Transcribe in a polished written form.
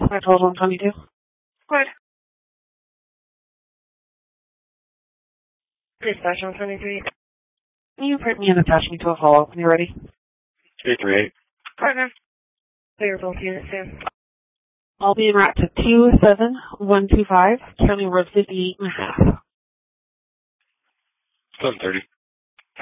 I told 122. Good. Dispatch 123. Can you print me and attach me to a follow-up when you're ready? 338. Partner. Clear both units soon. I'll be en route to 27125, County Road 58 and a half. 730.